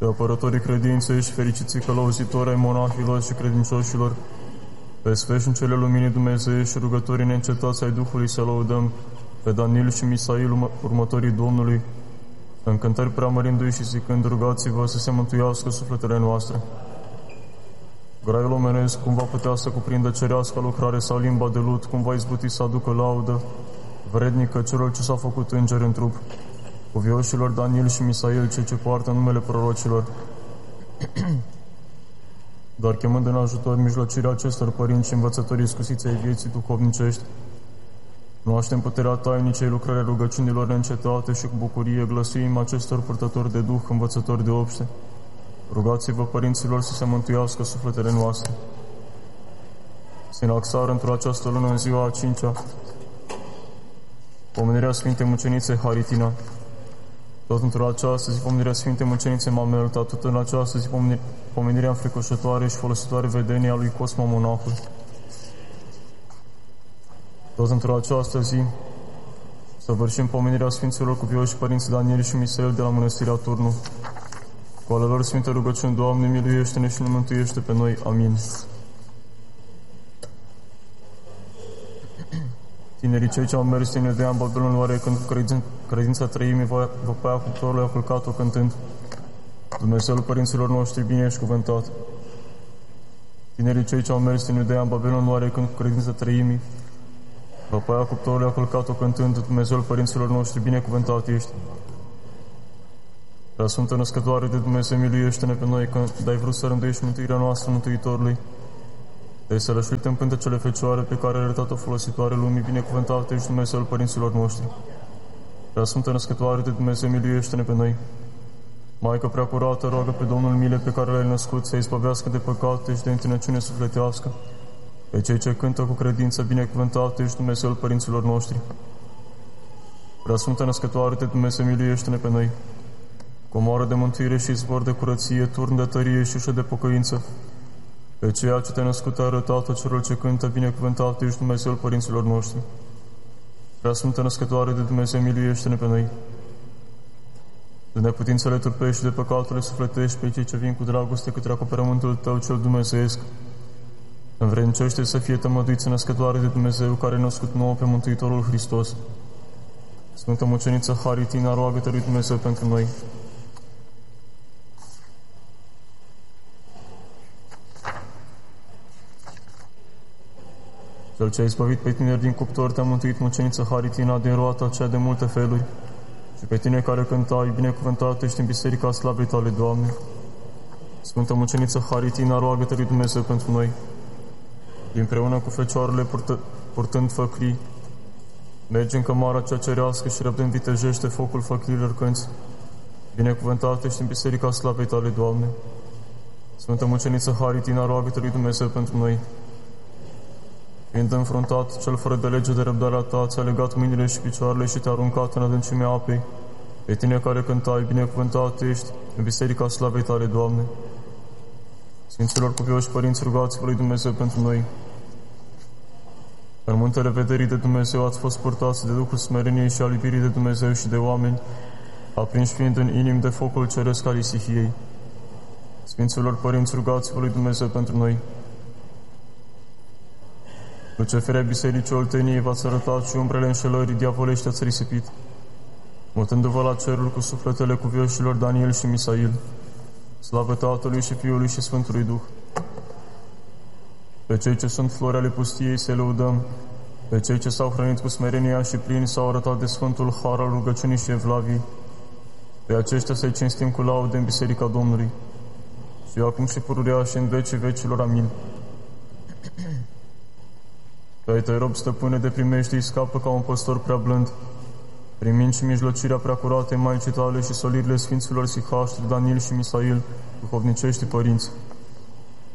pe apărătorii credinței și fericiții călăuzitori ai monahilor și credincioșilor, pe sfeșnicele luminii Dumnezei și rugătorii neîncetați ai Duhului să lăudăm, pe Daniel și Misail, următorii Domnului, în cântări preamărindu-i și zicând, rugați-vă să se mântuiască sufletele noastre. Graiul omenesc, cum va putea să cuprindă cerească lucrare sau limba de lut, cum va izbuti să aducă laudă, vrednică celor ce s-a făcut înger în trup, cuvioșilor Daniel și Misail, cei ce poartă numele prorocilor. Dar chemând în ajutor mijlocirea acestor părinți și învățătorii iscusiți ai vieții duhovnicești, cunoaștem puterea tainicei lucrării rugăciunilor neîncetate și cu bucurie glăsuim acestor purtători de Duh, învățători de obște. Rugați-vă părinților să se mântuiască sufletele noastre. Sinaxar, într-o această lună, în ziua a 5-a, pomenirea Sfintei Mucenițe Haritina, tot într-o această zi pomenirea Sfintei Mucenițe Mamelta, tot în această zi pomenirea înfricoșătoare și folositoare vedenie a lui Cosma Monahul. Tot într-o această zi săvârșim pomenirea Sfinților Cuvioși Părinți Daniel și Misail de la Mănăstirea Turnu. Cu ale lor Sfinte rugăciuni, Doamne, miluiește-ne și ne mântuiește pe noi. Amin. Tinerii cei ce au mers din Iudea în Babilon, oare când cu credința trăimii văpaia cuptorului a culcat-o cântând, Dumnezeul părinților noștri bine ești cuvântat. Tinerii cei ce au mers din Iudea în Babilon, oare când cu credința trăimii văpaia cuptorului a culcat-o cântând, Dumnezeul părinților noștri binecuvântat ești. Prea Sfântă Născătoare de Dumnezeu, miluiește-ne pe noi, când ai vrut să rânduiești mântuirea noastră Mântuitorului. Te-ai sălășluit în pântecele Fecioare pe care a arătat-o folositoare lumii, binecuvântat ești Dumnezeul părinților noștri. Prea Sfântă Născătoare de Dumnezeu, miluiește-ne pe noi. Maică prea curată, roagă pe Domnul mile pe care l-ai născut să-i izbăvească de păcate și de întinăciune sufletească. Pe cei ce cântă cu credință, binecuvântat ești Dumnezeul părinților noștri. Prea Sfântă Născătoare de Dumnezeu, miluiește-ne pe noi. Comoară de mântuire și izvor de curăție, turn de tărie și ușă de pocăință. Pe ceea ce te-ai născut ai arătat-o celor ce cântă, binecuvântat ești Dumnezeul părinților noștri. Prea Sfântă Născătoare de Dumnezeu, miluiește-ne pe noi. De neputințele trupești și de păcatele sufletești pe cei ce vin cu dragoste către acoperământul tău cel dumnezeiesc. Învrednicește să fie tămăduiți Născătoare de Dumnezeu, care ne-a născut nouă pe Mântuitorul Hristos. Sfântă Muceniță Haritina, roagă-te lui Dumnezeu pentru noi. Cel ce a izbăvit pe tineri din cuptor, te-a mântuit, Muceniță Haritina, din roata aceea de multe feluri, și pe tine care cântai, binecuvântat ești în biserica slavei tale, Doamne. Sfântă Muceniță Haritina, roagă-te lui Dumnezeu pentru noi. Împreună cu fecioarele purtând făclii, mergi în cămara cea cerească și răbdând vitejește focul făclilor cânți. Binecuvântat ești în biserica slavei tale, Doamne. Sfântă Muceniță Haritina, roagă-te lui Dumnezeu pentru noi. Fiind înfruntat, cel fără de lege de răbdarea ta, ți-a legat mâinile și picioarele și te-a aruncat în adâncimea apei. Pe tine care cântai, binecuvântat ești în biserica slavei tale, Doamne. Sfinților cuvioși părinți, rugați-vă lui Dumnezeu pentru noi. În muntele vederii de Dumnezeu ați fost purtați de Duhul smereniei și al iubirii de Dumnezeu și de oameni, aprinși fiind în inim de focul ceresc al Isihiei. Sfinților părinți, rugați-vă lui Dumnezeu pentru noi. Luceferea Bisericii Olteniei v-ați arătat și umbrele înșelării diavolești ați risipit, mutându-vă la cerul cu sufletele cuvioșilor Daniel și Misail. Slavă Tatălui și Fiului și Sfântului Duh. Pe cei ce sunt flori ale pustiei să lăudăm, pe cei ce s-au hrănit cu smerenia și plini s-au arătat de Sfântul Har al rugăciunii și evlavii, pe aceștia să-i cinstim cu laude în Biserica Domnului, și acum și pururea și în vecii vecilor. Amin. Pe ai tăi rob, stăpâne, de primește-i scapă ca un păstor prea blând, primind și mijlocirea prea curatei Maicii tale și solirile Sfinților Sihaștri, Daniel și Misail, duhovnicești părinți.